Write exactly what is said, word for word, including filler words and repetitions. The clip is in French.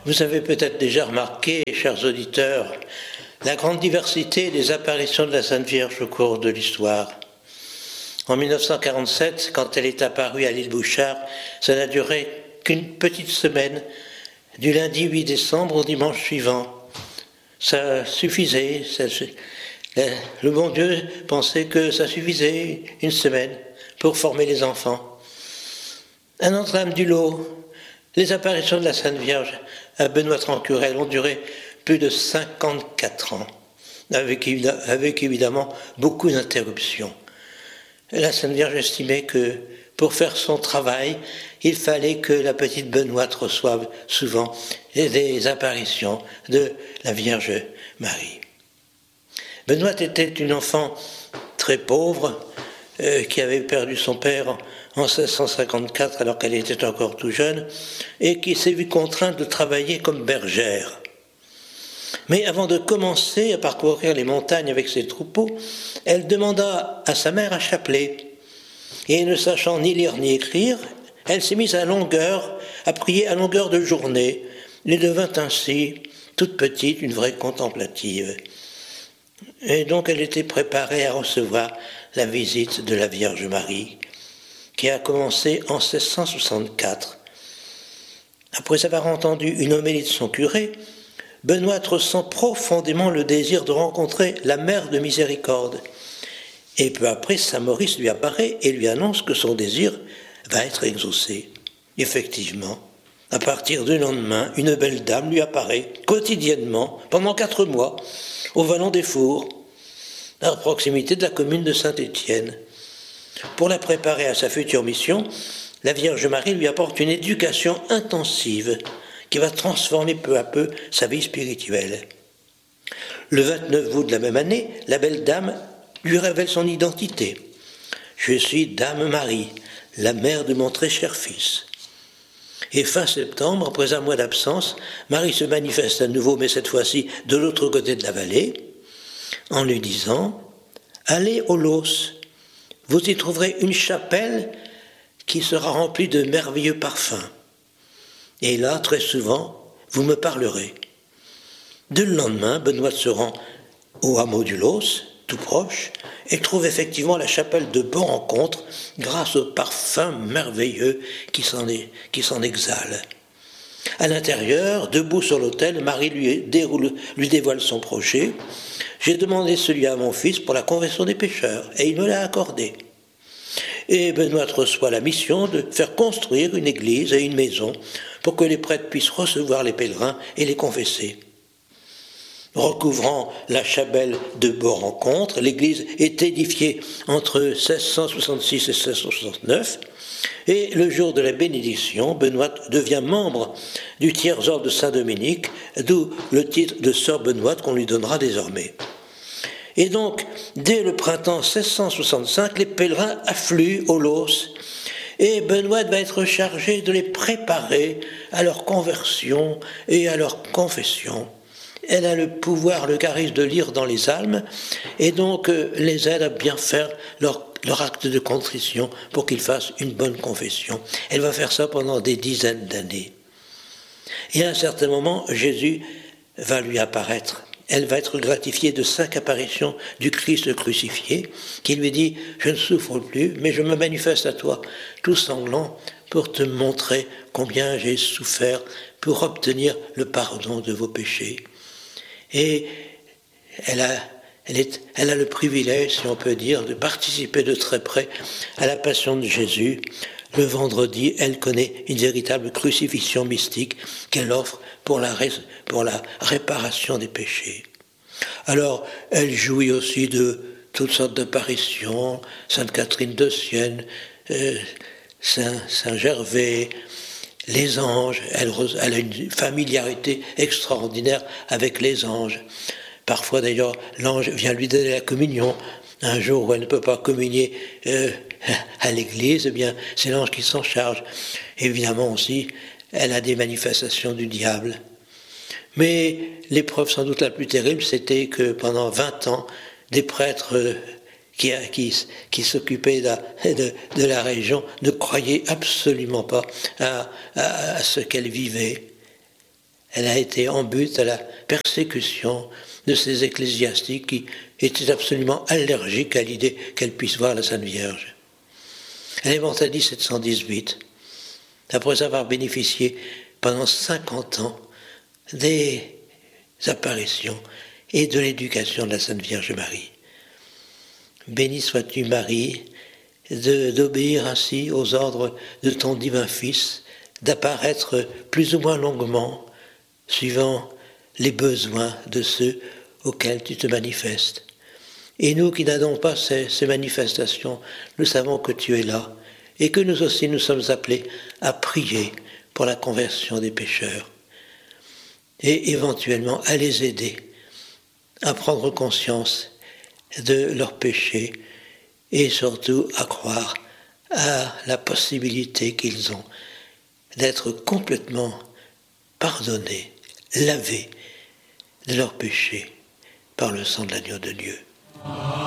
Vous avez peut-être déjà remarqué, chers auditeurs, la grande diversité des apparitions de la Sainte Vierge au cours de l'histoire. En mille neuf cent quarante-sept, quand elle est apparue à l'île Bouchard, ça n'a duré qu'une petite semaine, du lundi huit décembre au dimanche suivant. Ça suffisait, ça, le bon Dieu pensait que ça suffisait une semaine pour former les enfants. Un autre âme du lot, les apparitions de la Sainte Vierge à Benoît Trancurel ont duré plus de cinquante-quatre ans, avec, avec évidemment beaucoup d'interruptions. La Sainte Vierge estimait que pour faire son travail, il fallait que la petite Benoîte reçoive souvent des apparitions de la Vierge Marie. Benoîte était une enfant très pauvre euh, qui avait perdu son père en seize cent cinquante-quatre alors qu'elle était encore tout jeune et qui s'est vue contrainte de travailler comme bergère. Mais avant de commencer à parcourir les montagnes avec ses troupeaux, elle demanda à sa mère un chapelet. Et ne sachant ni lire ni écrire, elle s'est mise à longueur, à prier à longueur de journée. Elle devint ainsi, toute petite, une vraie contemplative. Et donc elle était préparée à recevoir la visite de la Vierge Marie, qui a commencé en seize cent soixante-quatre. Après avoir entendu une homélie de son curé, Benoît ressent profondément le désir de rencontrer la Mère de Miséricorde. Et peu après, saint Maurice lui apparaît et lui annonce que son désir va être exaucé. Effectivement, à partir du lendemain, une belle dame lui apparaît quotidiennement, pendant quatre mois, au Vallon des Fours, à proximité de la commune de Saint-Étienne. Pour la préparer à sa future mission, la Vierge Marie lui apporte une éducation intensive qui va transformer peu à peu sa vie spirituelle. Le vingt-neuf août de la même année, la belle dame lui révèle son identité. « Je suis Dame Marie, la mère de mon très cher fils. » Et fin septembre, après un mois d'absence, Marie se manifeste à nouveau, mais cette fois-ci de l'autre côté de la vallée, en lui disant « Allez au Los, vous y trouverez une chapelle qui sera remplie de merveilleux parfums. Et là, très souvent, vous me parlerez. » Dès le lendemain, Benoît se rend au hameau du Los, tout proche, et trouve effectivement la chapelle de Bon-Rencontre grâce au parfum merveilleux qui s'en, est, qui s'en exhale. À l'intérieur, debout sur l'autel, Marie lui, déroule, lui dévoile son projet. « J'ai demandé celui à mon fils pour la conversion des pécheurs, et il me l'a accordé. » Et Benoît reçoit la mission de faire construire une église et une maison pour que les prêtres puissent recevoir les pèlerins et les confesser. Recouvrant la chapelle de Bon-Rencontre, l'église est édifiée entre seize cent soixante-six et seize cent soixante-neuf, et le jour de la bénédiction, Benoît devient membre du tiers-ordre de Saint-Dominique, d'où le titre de sœur Benoît qu'on lui donnera désormais. Et donc, dès le printemps seize cent soixante-cinq, les pèlerins affluent au Los, et Benoît va être chargé de les préparer à leur conversion et à leur confession. Elle a le pouvoir, le charisme de lire dans les âmes, et donc euh, les aide à bien faire leur, leur acte de contrition pour qu'ils fassent une bonne confession. Elle va faire ça pendant des dizaines d'années. Et à un certain moment, Jésus va lui apparaître. Elle va être gratifiée de cinq apparitions du Christ crucifié, qui lui dit « Je ne souffre plus, mais je me manifeste à toi, tout sanglant, pour te montrer combien j'ai souffert pour obtenir le pardon de vos péchés. » Et elle a, elle, est, elle a le privilège, si on peut dire, de participer de très près à la passion de Jésus. Le vendredi, elle connaît une véritable crucifixion mystique qu'elle offre pour la, pour la réparation des péchés. Alors, elle jouit aussi de toutes sortes d'apparitions, Sainte Catherine de Sienne, euh, Saint, Saint Gervais, les anges. Elle, elle a une familiarité extraordinaire avec les anges. Parfois, d'ailleurs, l'ange vient lui donner la communion. Un jour où elle ne peut pas communier euh, à l'église, eh bien, c'est l'ange qui s'en charge. Évidemment aussi, elle a des manifestations du diable. Mais l'épreuve sans doute la plus terrible, c'était que pendant vingt ans, des prêtres euh, qui, qui, qui s'occupaient de, de, de la région ne croyaient absolument pas à, à, à ce qu'elle vivait. Elle a été en but à la persécution de ces ecclésiastiques qui étaient absolument allergiques à l'idée qu'elle puisse voir la Sainte Vierge. Elle est morte en dix-sept cent dix-huit, après avoir bénéficié pendant cinquante ans des apparitions et de l'éducation de la Sainte Vierge Marie. Béni sois-tu, Marie, de, d'obéir ainsi aux ordres de ton divin Fils, d'apparaître plus ou moins longuement, suivant les besoins de ceux auxquels tu te manifestes. Et nous qui n'avons pas ces, ces manifestations, nous savons que tu es là, et que nous aussi nous sommes appelés à prier pour la conversion des pécheurs, et éventuellement à les aider à prendre conscience de leurs péchés, et surtout à croire à la possibilité qu'ils ont d'être complètement pardonnés, lavés de leurs péchés par le sang de l'agneau de Dieu.